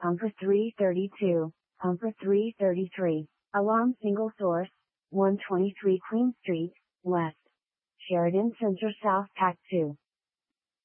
Pumper 332, Pumper 333, alarm single source, 123 Queen Street, West. Sheridan Center South Pack 2.